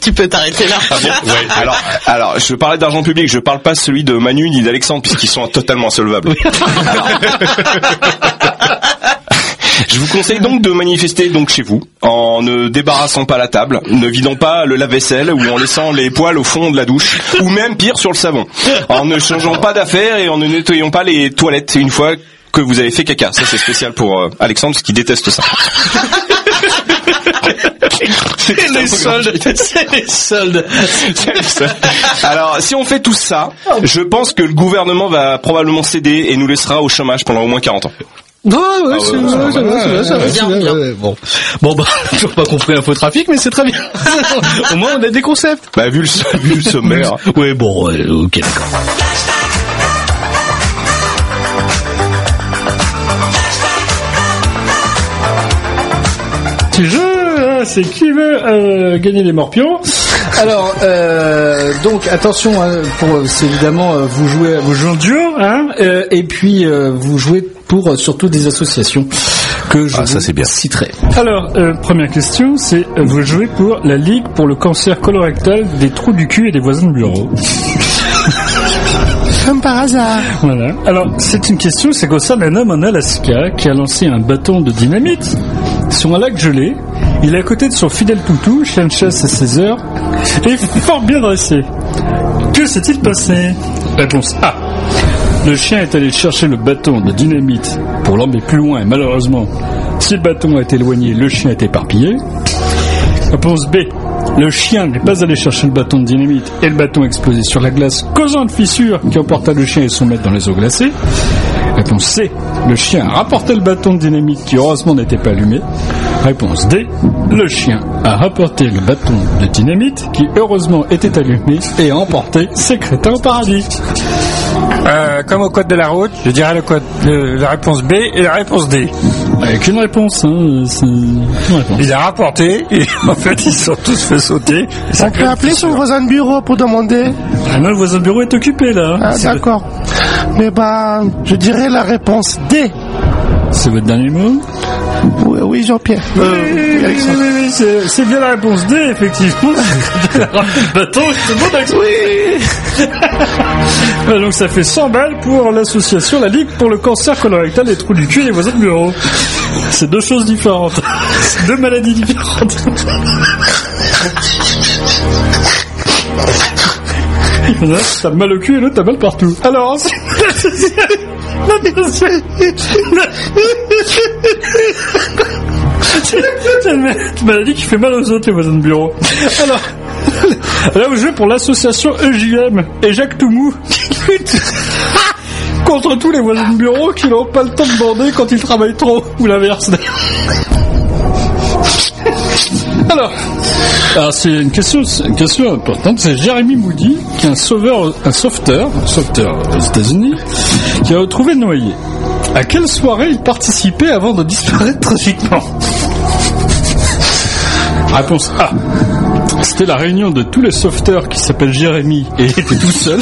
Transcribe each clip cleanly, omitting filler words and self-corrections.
Tu peux t'arrêter là. Ah bon? Ouais. Alors, je parlais d'argent public, je parle pas celui de Manu ni d'Alexandre, puisqu'ils sont totalement insolvables. Je vous conseille donc de manifester donc chez vous, en ne débarrassant pas la table, ne vidant pas le lave-vaisselle ou en laissant les poils au fond de la douche, ou même pire sur le savon, en ne changeant pas d'affaires et en ne nettoyant pas les toilettes une fois que vous avez fait caca. Ça c'est spécial pour Alexandre, parce qu'il déteste ça. C'est les soldes. Alors, si on fait tout ça, je pense que le gouvernement va probablement céder et nous laissera au chômage pendant au moins 40 ans. Ça va. Bon, toujours pas compris l'infotrafic, mais c'est très bien. Au moins, on a des concepts. Bah, vu le sommaire. Ouais, bon, ok, d'accord. C'est qui veut gagner les morpions. Alors, donc attention, c'est évidemment vous jouez en duo, et puis vous jouez pour surtout des associations que je citerai. Alors, première question, c'est vous jouez pour la Ligue pour le cancer colorectal des trous du cul et des voisins de bureau. Comme par hasard. Voilà. Alors, c'est une question, ça concerne un homme en Alaska qui a lancé un bâton de dynamite sur un lac gelé. Il est à côté de son fidèle toutou, chien de chasse à 16 heures, et fort bien dressé. Que s'est-il passé? Réponse A. Le chien est allé chercher le bâton de dynamite pour l'emmener plus loin, et malheureusement, si le bâton a été éloigné, le chien est éparpillé. Réponse B. Le chien n'est pas allé chercher le bâton de dynamite et le bâton a explosé sur la glace, causant une fissure qui emporta le chien et son maître dans les eaux glacées. Réponse C. Le chien a rapporté le bâton de dynamite qui heureusement n'était pas allumé. Réponse D. Le chien a rapporté le bâton de dynamite qui heureusement était allumé et a emporté ses crétins au paradis. Comme au code de la route, je dirais la réponse B et la réponse D. Avec une réponse, c'est une réponse. Il a rapporté et en fait ils sont tous fait sauter. On peut appeler son voisin de bureau pour demander. Ah non, le voisin de bureau est occupé là. Ah d'accord. Mais je dirais la réponse D. C'est votre dernier mot? Oui, Jean-Pierre. Oui, c'est bien la réponse D, effectivement. Le bâton, c'est bon d'accent. Oui. Donc ça fait 100 balles pour l'association La Ligue pour le cancer colorectal des trous du cul et les voisins de bureau. C'est deux choses différentes. C'est deux maladies différentes. Il y en a, t'as mal au cul et l'autre t'as mal partout. Alors, c'est une maladie qui fait mal aux autres, les voisins de bureau. Alors, là vous jouez pour l'association EJM et Jacques Toumou qui lutte contre tous les voisins de bureau qui n'ont pas le temps de bander quand ils travaillent trop, ou l'inverse d'ailleurs. Alors c'est une question importante. C'est Jeremy Moody, qui est un sauveteur aux États-Unis, qui a retrouvé noyé. À quelle soirée il participait avant de disparaître tragiquement? Réponse A. C'était la réunion de tous les sauveteurs qui s'appellent Jérémy et il était tout seul.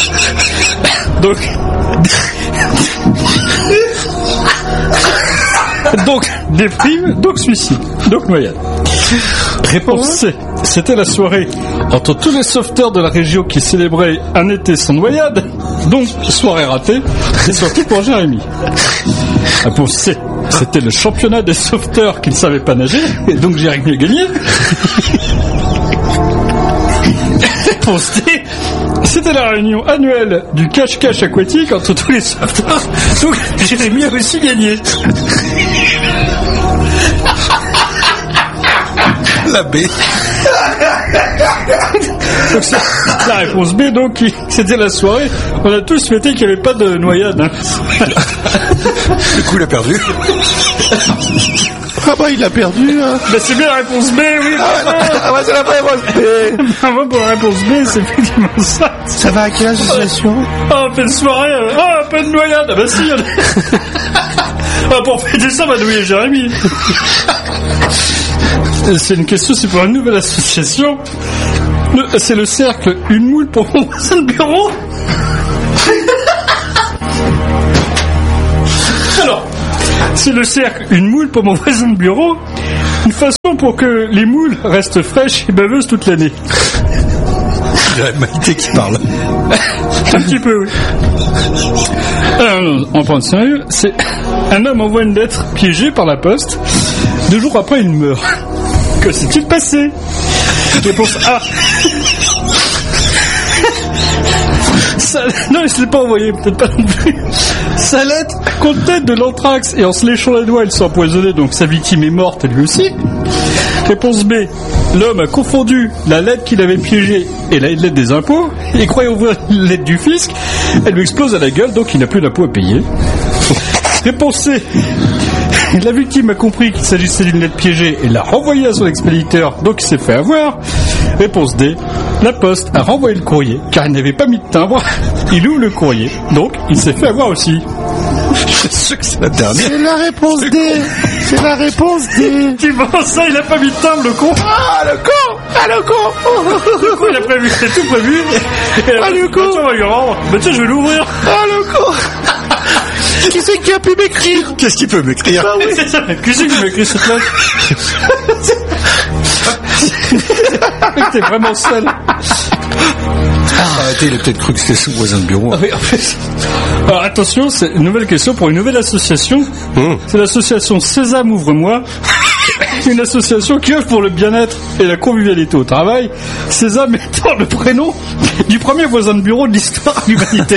Donc déprime, donc suicide, donc noyade. Réponse C. C'était la soirée entre tous les sauveteurs de la région qui célébraient un été sans noyade, donc soirée ratée, et surtout pour Jérémy. Réponse C. C'était le championnat des sauveteurs qui ne savaient pas nager, et donc Jérémy a gagné. Réponse D. C'était la réunion annuelle du cache-cache aquatique entre tous les sauveteurs, donc Jérémy a aussi gagné. La B. Donc la réponse B, donc, c'était la soirée. On a tous souhaité qu'il n'y avait pas de noyade. Du coup, il a perdu. Ah bah, il a perdu. Ben, c'est bien la réponse B, oui. C'est la réponse B. Moi, pour la réponse B, c'est effectivement ça. Ça va à quelle association? On fait une soirée, un peu de noyade. Ah bah si, pour fêter ça, on va nouiller Jérémy. C'est une question, c'est pour une nouvelle association. C'est le cercle Une moule pour mon voisin de bureau. Alors, c'est le cercle Une moule pour mon voisin de bureau. Une façon pour que les moules restent fraîches et baveuses toute l'année. C'est la Maïté qui parle. Un petit peu, oui. Alors, en point de sérieux, c'est un homme envoie une lettre piégée par la poste. 2 jours après, il meurt. Que s'est-il passé? Réponse A. Non, il se l'est pas envoyé, peut-être pas non plus. Sa lettre contenait de l'anthrax et en se léchant les doigts, il s'est empoisonné, donc sa victime est morte et lui aussi. Réponse B. L'homme a confondu la lettre qu'il avait piégée et la lettre des impôts. Il croyait ouvrir la lettre du fisc. Elle lui explose à la gueule, donc il n'a plus d'impôt à payer. Réponse C. La victime a compris qu'il s'agissait d'une lettre piégée et l'a renvoyée à son expéditeur, donc il s'est fait avoir. Réponse D. La poste a renvoyé le courrier car il n'avait pas mis de timbre. Il ouvre le courrier, donc il s'est fait avoir aussi. Je suis sûr que c'est la dernière. C'est la réponse D. C'est la réponse D. Tu penses ça, il a pas mis de timbre, le con. Ah, le con. Ah, le con. Le con, il a prévu, c'est tout prévu. Et Ah, le con. on va lui rendre. Bah tiens, je vais l'ouvrir. Ah, le con. Qui c'est qui a pu m'écrire? Qu'est-ce qu'il peut m'écrire? Ah oui. C'est ça, qui c'est qui m'a écrit cette lettre? T'es vraiment seul. Arrêtez, il a peut-être cru que c'était son voisin de bureau. Ah oui, en fait. Alors attention, c'est une nouvelle question pour une nouvelle association. C'est l'association Sésame Ouvre-moi. Une association qui œuvre pour le bien-être et la convivialité au travail. Sésame étant le prénom du premier voisin de bureau de l'histoire de l'humanité.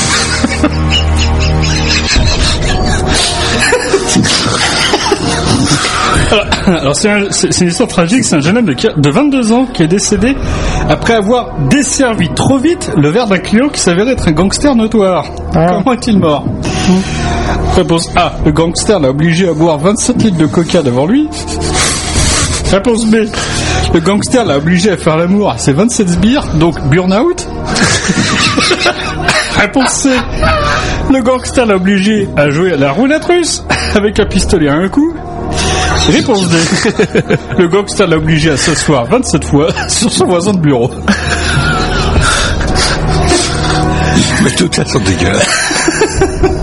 Alors c'est une histoire tragique, c'est un jeune homme de 22 ans qui est décédé après avoir desservi trop vite le verre d'un client qui s'avérait être un gangster notoire. Comment est-il mort? Réponse A. Le gangster l'a obligé à boire 27 litres de coca devant lui. Réponse B. Le gangster l'a obligé à faire l'amour à ses 27 sbires, donc burn-out. Réponse C. Le gangster l'a obligé à jouer à la roulette russe avec un pistolet à un coup. Réponse D. Le gangster l'a obligé à s'asseoir 27 fois sur son voisin de bureau. Mais toutes elles sont dégueulasses.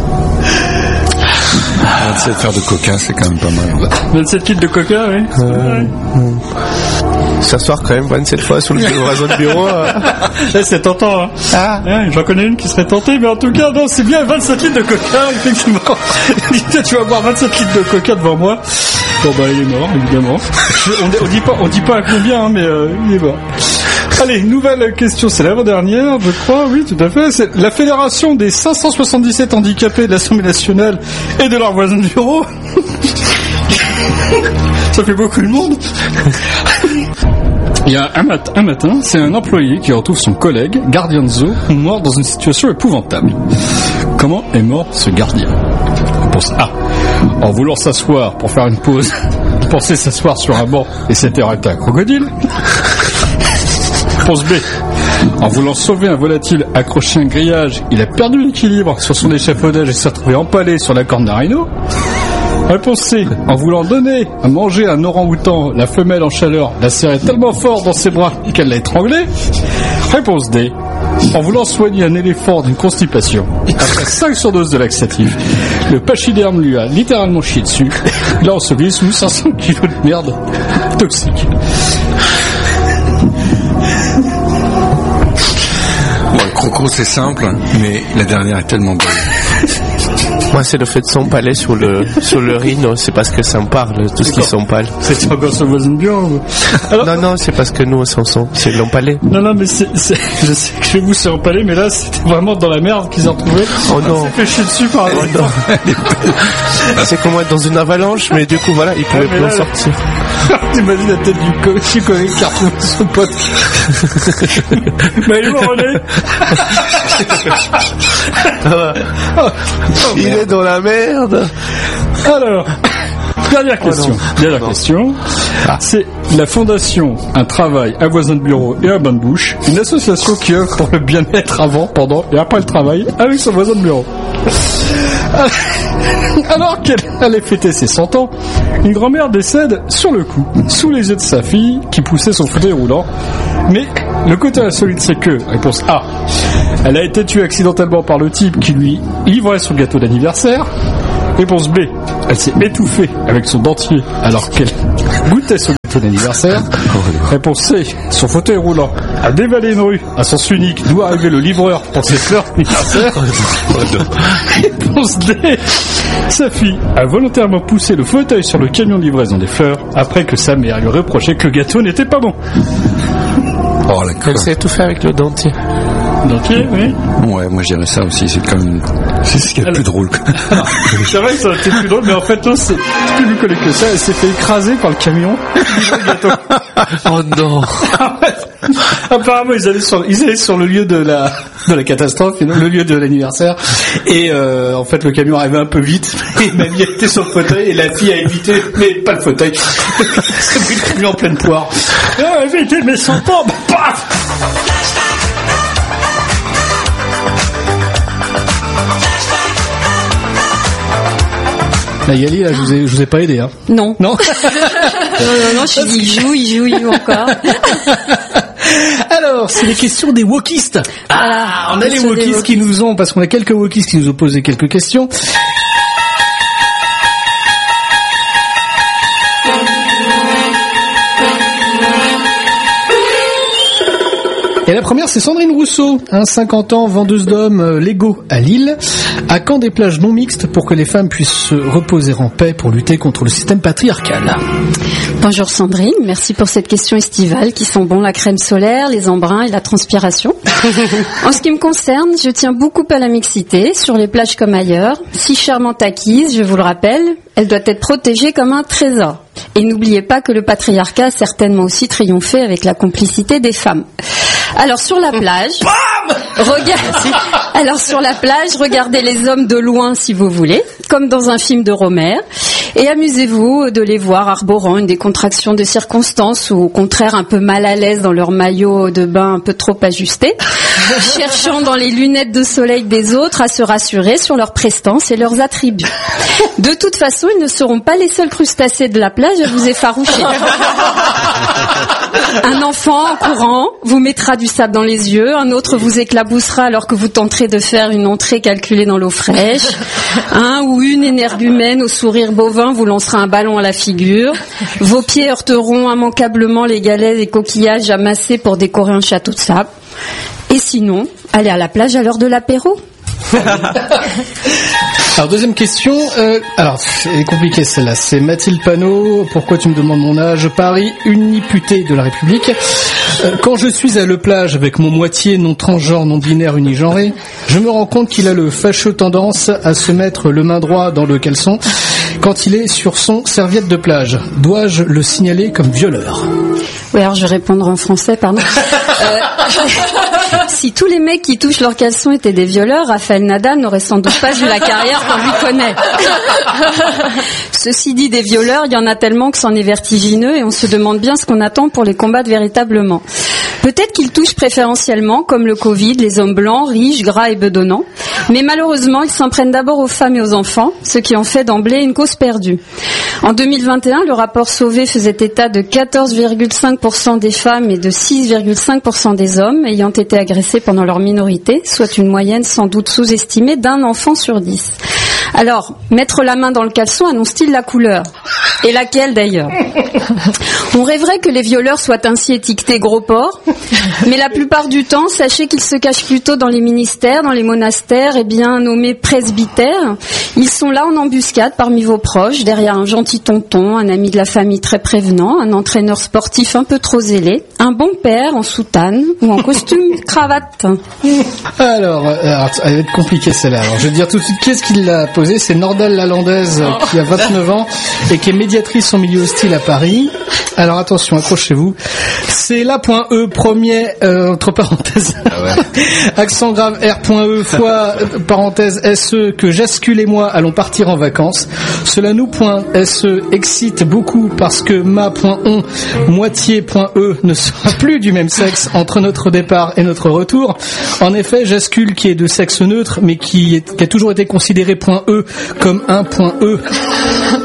27 faire de coca, c'est quand même pas mal. 27 litres de coca, oui. S'asseoir quand même 27 fois sur le voisin de bureau. C'est tentant, hein. Ah. J'en connais une qui serait tentée, mais en tout cas, non, c'est bien 27 litres de coca, effectivement. Dis-toi, tu vas boire 27 litres de coca devant moi. Bon, bah, il est mort, évidemment. On dit pas à combien, hein, mais il est mort. Allez, nouvelle question, c'est l'avant-dernière, je crois, oui, tout à fait. C'est la fédération des 577 handicapés de l'Assemblée nationale et de leurs voisins de bureau. Ça fait beaucoup de monde. Il y a un matin, c'est un employé qui retrouve son collègue, gardien de zoo, mort dans une situation épouvantable. Comment est mort ce gardien? Réponse A. En voulant s'asseoir pour faire une pause, il pensait s'asseoir sur un banc et s'était arrêté un crocodile. Réponse B. En voulant sauver un volatile accroché à un grillage, il a perdu l'équilibre sur son échafaudage et s'est retrouvé empalé sur la corne d'un rhino. Réponse C. En voulant donner à manger à un orang-outan, la femelle en chaleur l'a serré tellement fort dans ses bras qu'elle l'a étranglé. Réponse D. En voulant soigner un éléphant d'une constipation, après 5 surdoses de laxatif, le pachyderme lui a littéralement chié dessus. Là, on se glisse sous 500 kilos de merde toxique. Bon, le croco, c'est simple, mais la dernière est tellement belle. Moi, c'est le fait de s'empaler sur le rhino. C'est parce que ça me parle, tout ce qui s'empale. C'est encore son voisin de bureau. Alors, Non, c'est parce que nous, on s'en sent. C'est l'empalé. Non, mais je sais que chez vous c'est empalé, mais là c'était vraiment dans la merde qu'ils ont retrouvé. Oh non. On s'est fait chier dessus par Oh non. C'est comme être dans une avalanche, mais du coup, voilà, il pouvait plus en sortir. T'imagines la tête du collègue qui a retrouvé son pote. Mais il est mort, Il est dans la merde. Alors, dernière question. Question. C'est la fondation Un travail, un voisin de bureau et un bain de bouche, une association qui œuvre pour le bien-être avant, pendant et après le travail avec son voisin de bureau. Alors qu'elle allait fêter ses 100 ans, une grand-mère décède sur le coup, sous les yeux de sa fille qui poussait son fauteuil roulant. Mais le côté insolite, c'est que, réponse A, elle a été tuée accidentellement par le type qui lui livrait son gâteau d'anniversaire. Réponse B. Elle s'est étouffée avec son dentier alors qu'elle goûtait son gâteau d'anniversaire. Réponse C. Son fauteuil roulant a dévalé une rue à sens unique d'où arrivait le livreur pour ses fleurs d'anniversaire. Réponse D. Sa fille a volontairement poussé le fauteuil sur le camion de livraison des fleurs après que sa mère lui reprochait que le gâteau n'était pas bon. Oh, la Elle s'est étouffée avec le dentier. Dentier, oui. Ouais, moi je dirais ça aussi, c'est quand même... C'est ce qu'il y a de plus drôle. C'est vrai que ça aurait été plus drôle, mais en fait, non, c'est plus décollé que ça. Elle s'est fait écraser par le camion. Le gâteau. Oh non. Apparemment, ils allaient sur le lieu de la catastrophe, le lieu de l'anniversaire. Et en fait, le camion arrivait un peu vite. Et mamie était sur le fauteuil et la fille a évité, mais pas le fauteuil. C'est pris le camion en pleine poire. Ah, évité, mais sans pas. Paf. La Gali, là, je vous ai pas aidé, hein. Non. Non. Non, je dis, il joue encore. Alors, c'est les questions des wokistes. Voilà, on a les wokistes qui nous ont, parce qu'on a quelques wokistes qui nous ont posé quelques questions. Et la première, c'est Sandrine Rousseau, 50 ans, vendeuse d'hommes Lego à Lille. À quand des plages non mixtes pour que les femmes puissent se reposer en paix pour lutter contre le système patriarcal? Bonjour Sandrine, merci pour cette question estivale qui sent bon la crème solaire, les embruns et la transpiration. En ce qui me concerne, je tiens beaucoup à la mixité, sur les plages comme ailleurs. Si charmante acquise, je vous le rappelle, elle doit être protégée comme un trésor. Et n'oubliez pas que le patriarcat a certainement aussi triomphé avec la complicité des femmes. Alors sur la plage, regardez les hommes de loin si vous voulez, comme dans un film de Rohmer, et amusez-vous de les voir arborant une décontraction de circonstances ou au contraire un peu mal à l'aise dans leur maillot de bain un peu trop ajusté, cherchant dans les lunettes de soleil des autres à se rassurer sur leur prestance et leurs attributs. De toute façon, ils ne seront pas les seuls crustacés de la plage à vous effaroucher. Un enfant en courant vous mettra du sable dans les yeux, un autre vous éclaboussera alors que vous tenterez de faire une entrée calculée dans l'eau fraîche, un ou une énergumène au sourire bovin vous lancera un ballon à la figure, vos pieds heurteront immanquablement les galets et coquillages amassés pour décorer un château de sable, et sinon, allez à la plage à l'heure de l'apéro. Alors deuxième question, alors c'est compliqué celle-là, c'est Mathilde Panot, pourquoi tu me demandes mon âge? Paris, uniputée de la République. Quand je suis à Le Plage avec mon moitié non transgenre, non binaire, unigenré, je me rends compte qu'il a le fâcheux tendance à se mettre le main droit dans le caleçon quand il est sur son serviette de plage. Dois-je le signaler comme violeur? Oui, alors je vais répondre en français, pardon. Si tous les mecs qui touchent leur caleçon étaient des violeurs, Raphaël Nadal n'aurait sans doute pas eu la carrière qu'on lui connaît. Ceci dit, des violeurs, il y en a tellement que c'en est vertigineux et on se demande bien ce qu'on attend pour les combattre véritablement. Peut-être qu'ils touchent préférentiellement, comme le Covid, les hommes blancs, riches, gras et bedonnants. Mais malheureusement, ils s'en prennent d'abord aux femmes et aux enfants, ce qui en fait d'emblée une cause perdue. En 2021, le rapport Sauvé faisait état de 14,5% des femmes et de 6,5% des hommes ayant été agressés pendant leur minorité, soit une moyenne sans doute sous-estimée d'un enfant sur 10. Alors, mettre la main dans le caleçon annonce-t-il la couleur? Et laquelle d'ailleurs? On rêverait que les violeurs soient ainsi étiquetés gros porcs, mais la plupart du temps, sachez qu'ils se cachent plutôt dans les ministères, dans les monastères, et bien nommés presbytères. Ils sont là en embuscade parmi vos proches, derrière un gentil tonton, un ami de la famille très prévenant, un entraîneur sportif un peu trop zélé, un bon père en soutane ou en costume cravate. Alors, elle va être compliquée celle-là. Alors, je vais dire tout de suite qui est-ce qui l'a posée. C'est Nordal Lalandaise qui a 29 ans et qui est médiatrice en milieu hostile à Paris. Alors attention, accrochez-vous. C'est la.e premier entre parenthèses accent grave R.e fois parenthèse SE que Jascule et moi allons partir en vacances. Cela nous.se excite beaucoup parce que ma.on moitié.e ne sera plus du même sexe entre notre départ et notre retour. En effet, Jascule qui est de sexe neutre mais qui a toujours été considéré .e comme un .e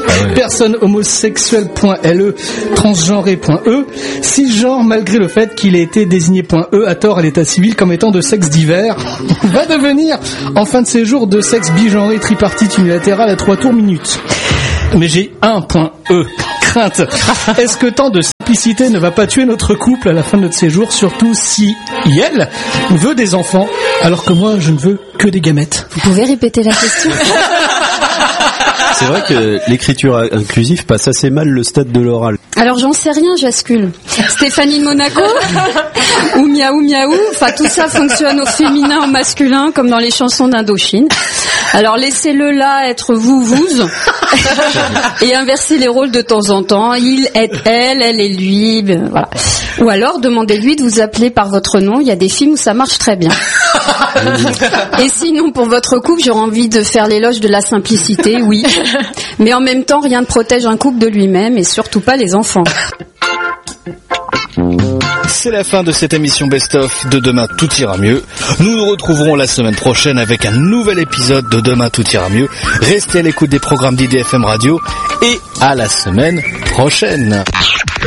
personne homosexuelle.le, transgenré.e, cisgenre malgré le fait qu'il ait été désigné.e à tort à l'état civil comme étant de sexe divers, va devenir en fin de séjour de sexe bigenré tripartite unilatéral à 3 tours minutes. Mais j'ai un point E. Crainte. Est-ce que tant de simplicité ne va pas tuer notre couple à la fin de notre séjour, surtout si elle veut des enfants, alors que moi je ne veux que des gamètes? Vous pouvez répéter la question? C'est vrai que l'écriture inclusive passe assez mal le stade de l'oral. Alors j'en sais rien, Jascule. Stéphanie de Monaco ou Miaou Miaou, enfin tout ça fonctionne au féminin, au masculin, comme dans les chansons d'Indochine. Alors laissez-le là être vous et inversez les rôles de temps en temps. Il est elle est lui, voilà. Ou alors demandez-lui de vous appeler par votre nom. Il y a des films où ça marche très bien. Et sinon, pour votre couple, j'aurais envie de faire l'éloge de la simplicité, oui. Mais en même temps, rien ne protège un couple de lui-même et surtout pas les enfants. C'est la fin de cette émission Best-of de Demain Tout Ira Mieux. Nous nous retrouverons la semaine prochaine avec un nouvel épisode de Demain Tout Ira Mieux. Restez à l'écoute des programmes d'IDFM Radio et à la semaine prochaine.